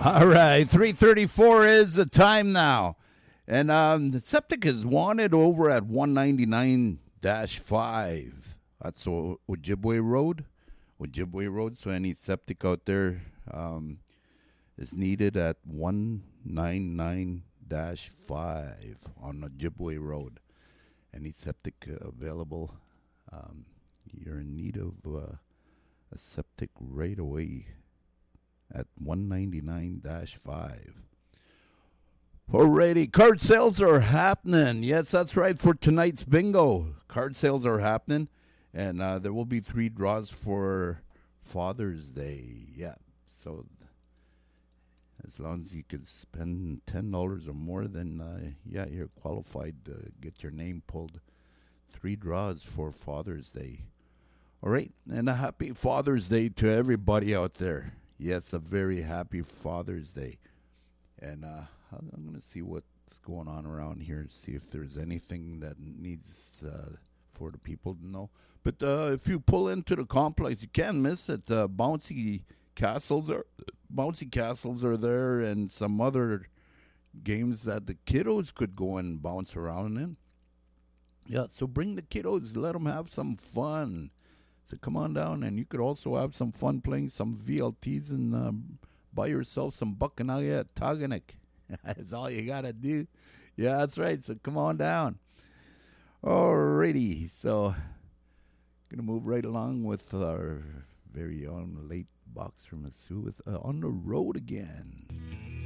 All right, 3:34 is the time now. And the septic is wanted over at 199-5. That's Ojibwe Road. Ojibwe Road. So any septic out there is needed at 199-5 on Ojibwe Road. Any septic available, you're in need of a septic right away at 199-5. Alrighty, card sales are happening. Yes, that's right, for tonight's bingo. Card sales are happening, and there will be 3 draws for Father's Day. Yeah, so as long as you can spend $10 or more, then you're qualified to get your name pulled. 3 draws for Father's Day. All right, and a happy Father's Day to everybody out there. Yes, a very happy Father's Day. And I'm going to see what's going on around here, see if there's anything that needs for the people to know. But if you pull into the complex, you can't miss it. Bouncy castles are there, and some other games that the kiddos could go and bounce around in. Yeah, so bring the kiddos, let them have some fun. So come on down, and you could also have some fun playing some VLTs and buy yourself some Bacchanalia at Taganik. That's all you got to do. Yeah, that's right. So come on down. Alrighty. So going to move right along with our very own late boxer Masu with On the Road Again.